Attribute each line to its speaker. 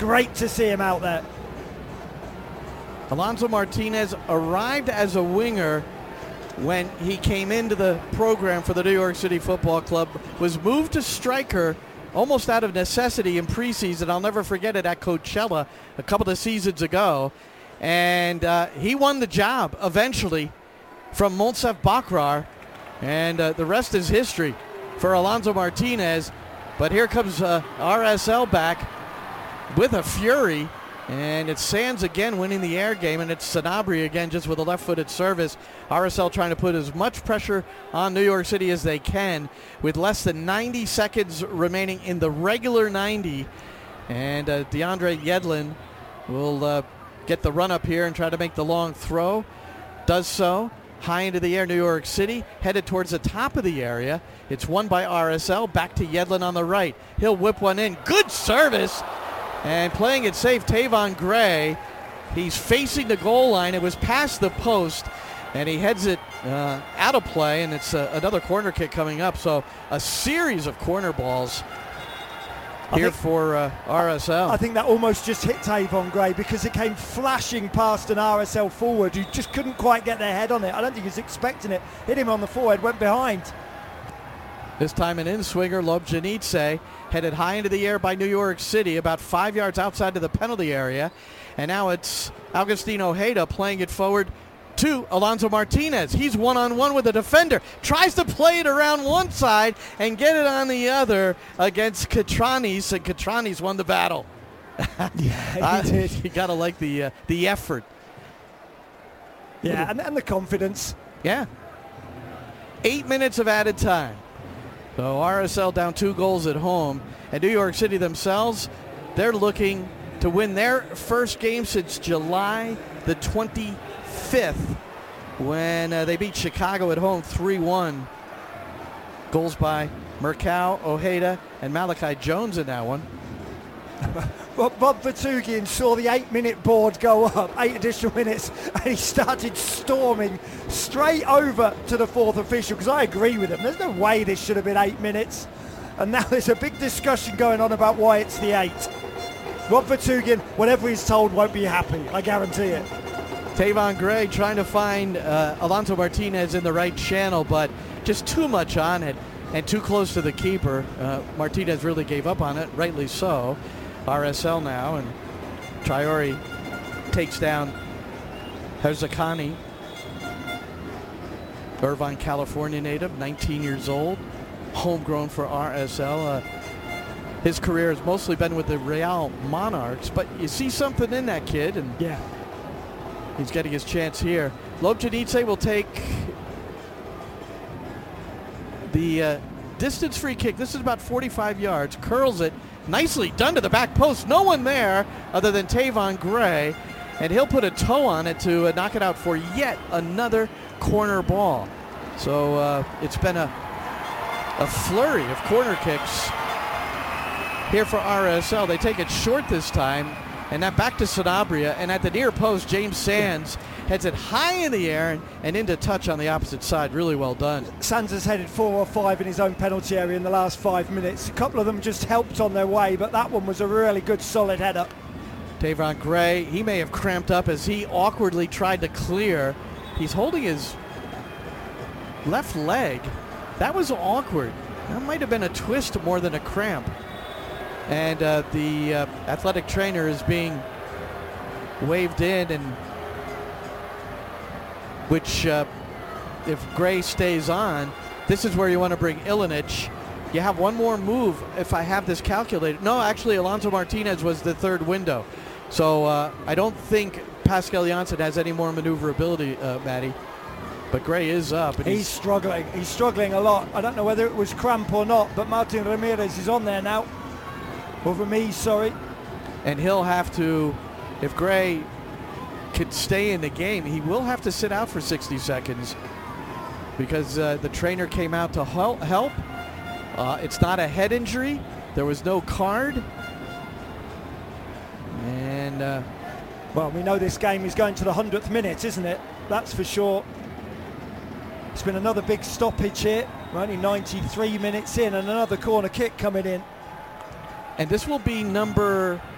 Speaker 1: great to see him out there.
Speaker 2: Alonso Martinez arrived as a winger when he came into the program for the New York City Football Club, was moved to striker almost out of necessity in preseason. I'll never forget it at Coachella a couple of seasons ago. And he won the job eventually from Monsef Bakrar. And the rest is history for Alonso Martinez. But here comes RSL back with a fury. And it's Sands again winning the air game, and it's Sanabria again just with a left-footed service. RSL trying to put as much pressure on New York City as they can with less than 90 seconds remaining in the regular 90. And DeAndre Yedlin will get the run up here and try to make the long throw. Does so. High into the air, New York City, headed towards the top of the area. It's won by RSL. Back to Yedlin on the right. He'll whip one in. Good service. And playing it safe, Tavon Gray. He's facing the goal line. It was past the post, and he heads it out of play, and it's another corner kick coming up. So a series of corner balls here for RSL.
Speaker 1: I think that almost just hit Tavon Gray because it came flashing past an RSL forward who just couldn't quite get their head on it. I don't think he was expecting it. Hit him on the forehead, went behind.
Speaker 2: This time an in-swinger, Lobjanidze, headed high into the air by New York City, about 5 yards outside of the penalty area. And now it's Agustin Ojeda playing it forward to Alonso Martinez. He's one-on-one with the defender. Tries to play it around one side and get it on the other against Catranis, and Catranis won the battle.
Speaker 1: Yeah, he did.
Speaker 2: You got to like the effort.
Speaker 1: Yeah, and the confidence.
Speaker 2: Yeah. 8 minutes of added time. So RSL down 2 goals at home. And New York City themselves, they're looking to win their first game since July the 25th when they beat Chicago at home 3-1. Goals by Mercau, Ojeda, and Malachi Jones in that one.
Speaker 1: Well, Bob Vertugin saw the 8-minute board go up, 8 additional minutes, and he started storming straight over to the fourth official, because I agree with him. There's no way this should have been 8 minutes. And now there's a big discussion going on about why it's the 8. Bob Vertugin, whatever he's told, won't be happy. I guarantee it.
Speaker 2: Tavon Gray trying to find Alonso Martinez in the right channel, but just too much on it and too close to the keeper. Martinez really gave up on it, rightly so. RSL now, and Traore takes down Herzakani. Irvine, California native, 19 years old, homegrown for RSL. His career has mostly been with the Real Monarchs, but you see something in that kid, and
Speaker 1: yeah,
Speaker 2: he's getting his chance here. Lobjanidze will take the distance free kick. This is about 45 yards, curls it. Nicely done to the back post. No one there other than Tavon Gray, and he'll put a toe on it to knock it out for yet another corner ball. So it's been a flurry of corner kicks here for RSL. They take it short this time, and that back to Sanabria, and at the near post, James Sands heads it high in the air and into touch on the opposite side. Really well done.
Speaker 1: Sands has headed 4 or 5 in his own penalty area in the last 5 minutes. A couple of them just helped on their way, but that one was a really good, solid header.
Speaker 2: Tavon Gray, he may have cramped up as he awkwardly tried to clear. He's holding his left leg. That was awkward. That might have been a twist more than a cramp. And the athletic trainer is being waved in, and which if Gray stays on, this is where you want to bring Ilinic. You have one more move if I have this calculated. No, actually Alonso Martinez was the third window. So I don't think Pascal Janssen has any more maneuverability, Matty. But Gray is up. And
Speaker 1: he's struggling. He's struggling a lot. I don't know whether it was cramp or not, but Martin Ramirez is on there now. Over me, sorry.
Speaker 2: And he'll have to, if Gray could stay in the game, he will have to sit out for 60 seconds because the trainer came out to help. It's not a head injury. There was no card. And,
Speaker 1: well, we know this game is going to the 100th minute, isn't it? That's for sure. It's been another big stoppage here. We're only 93 minutes in, and another corner kick coming in.
Speaker 2: And this will be number